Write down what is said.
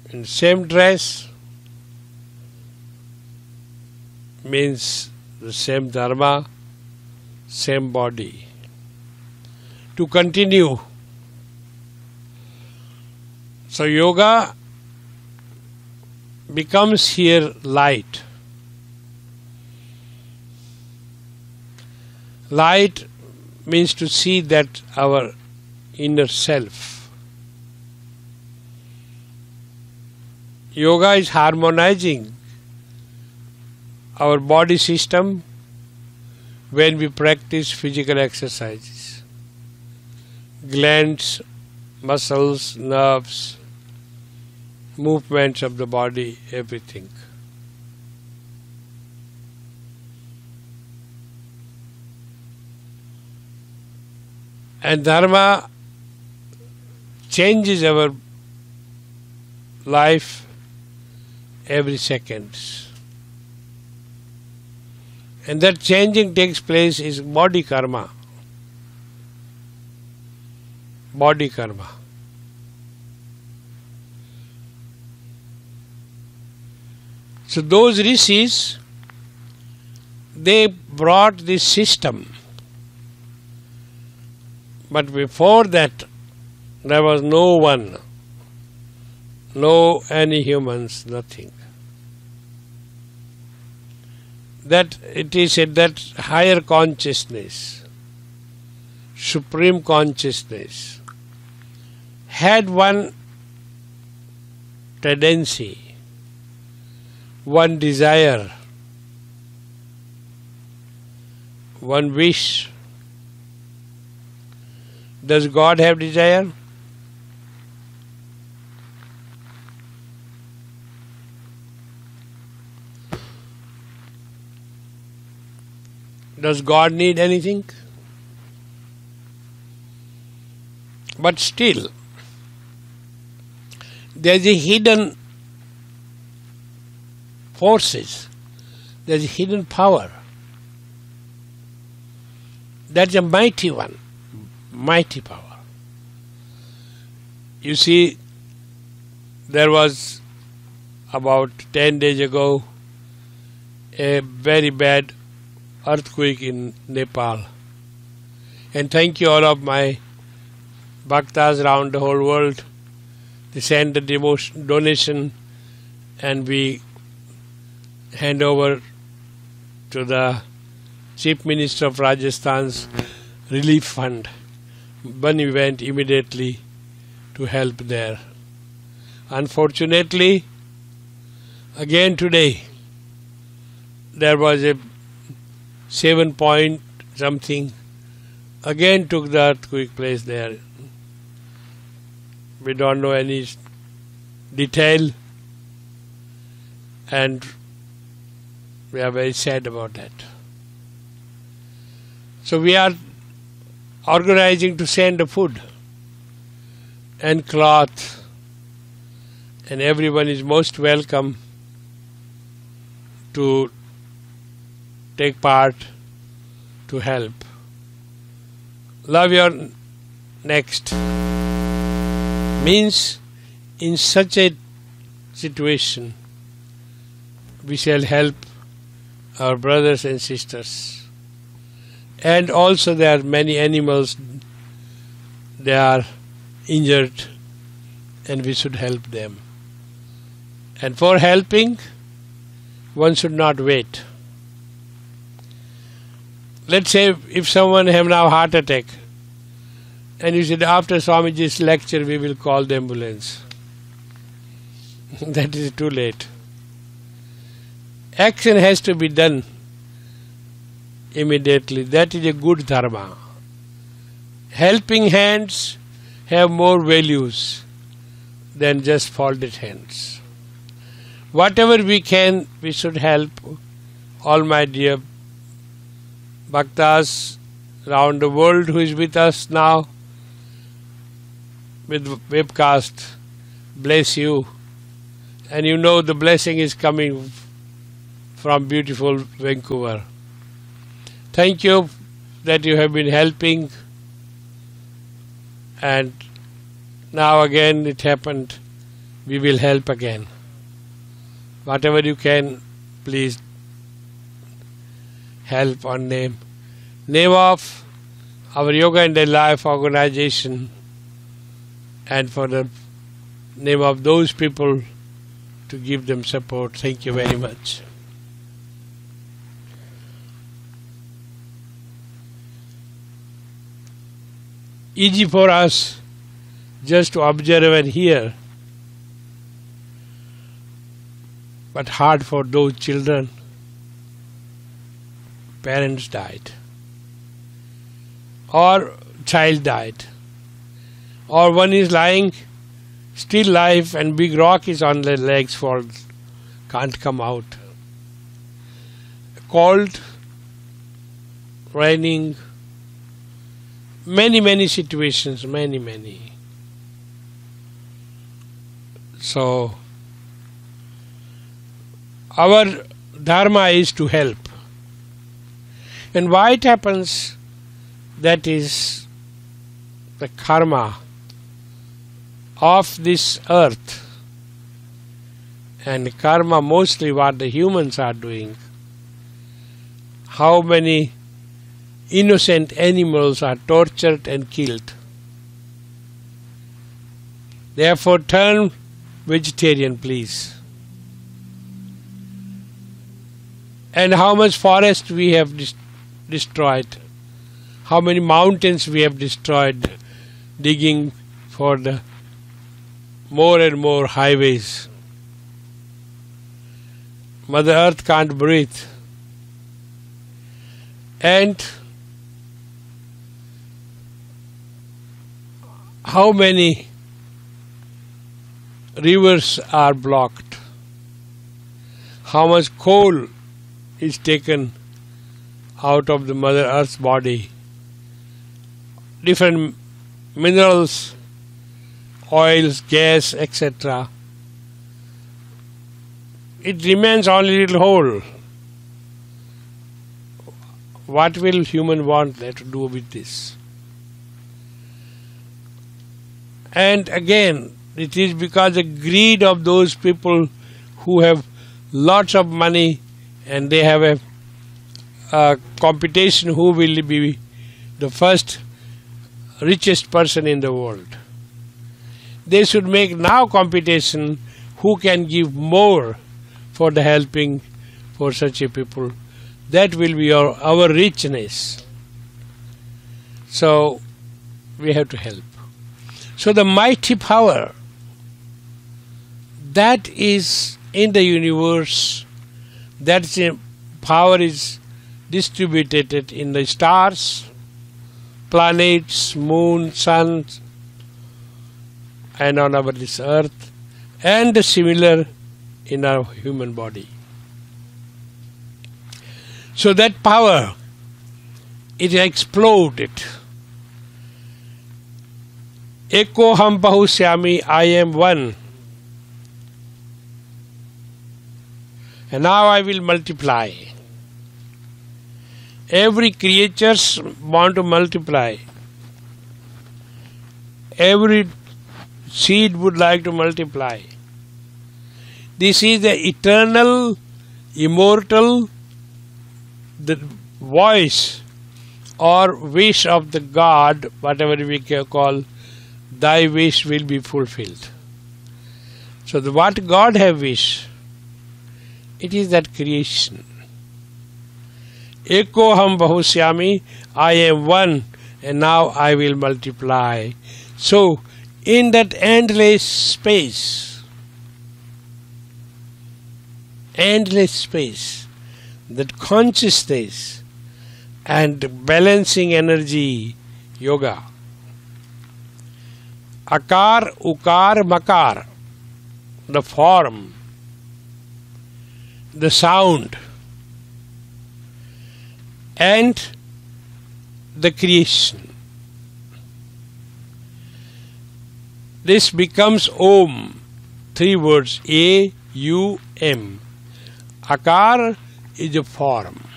in same dress means the same dharma, same body. To continue. So yoga becomes here light. Light means to see that our inner self. Yoga is harmonizing our body system when we practice physical exercises. Glands, muscles, nerves, movements of the body, everything. And dharma changes our life every second. And that changing takes place is body karma. Body karma. So those rishis, they brought this system. But before that, there was no one, no any humans, nothing. That it is that higher consciousness, supreme consciousness, had one tendency, one desire, one wish. Does God have desire? Does God need anything? But still, there is a hidden forces, there is a hidden power. That's a mighty one, mighty power. You see, there was about 10 days ago a very bad earthquake in Nepal. And thank you all of my bhaktas around the whole world. They send the donation and we hand over to the Chief Minister of Rajasthan's relief fund. Bunny went immediately to help there. Unfortunately, again today, there was a 7 point something, again took the earthquake place there. We don't know any detail and we are very sad about that. So we are organizing to send the food and cloth, and everyone is most welcome to take part, to help. Love your next means in such a situation we shall help our brothers and sisters. And also there are many animals, they are injured and we should help them. And for helping, one should not wait. Let's say if someone have now heart attack and you said after Swamiji's lecture we will call the ambulance. That is too late. Action has to be done immediately. That is a good dharma. Helping hands have more values than just folded hands. Whatever we can, we should help all my dear bhaktas around the world who is with us now with webcast. Bless you. And you know the blessing is coming from beautiful Vancouver. Thank you that you have been helping, and now again it happened we will help again. Whatever you can, please help on name of our Yoga and Daily Life organization, and for the name of those people to give them support. Thank you very much. Easy for us just to observe and hear, but hard for those children. Parents died, or child died, or one is lying still life and big rock is on their legs, for can't come out. Cold, raining, many situations, many. So our dharma is to help. And why it happens, that is the karma of this earth, and karma mostly what the humans are doing. How many innocent animals are tortured and killed. Therefore turn vegetarian, please. And how much forest we have destroyed, how many mountains we have destroyed, digging for the more and more highways. Mother Earth can't breathe. And how many rivers are blocked, how much coal is taken out of the Mother Earth's body, different minerals, oils, gas, etc. It remains only little hole. What will human want to do with this? And again, it is because the greed of those people who have lots of money, and they have a competition who will be the first richest person in the world. They should make now competition who can give more for the helping for such a people. That will be our richness. So we have to help. So the mighty power that is in the universe, that power is distributed in the stars, planets, moon, sun, and on this earth, and similar in our human body. So that power, it exploded. Eko ham bahushyami, I am one. And now I will multiply. Every creature want to multiply. Every seed would like to multiply. This is the eternal, immortal, the voice or wish of the God, whatever we can call, thy wish will be fulfilled. So what God have wished, it is that creation. Eko ham bahushyami, I am one, and now I will multiply. So in that endless space, that consciousness and balancing energy, yoga. Akar, ukar, makar, the form, the sound, and the creation. This becomes Om, 3 words, A-U-M. Akar is a form.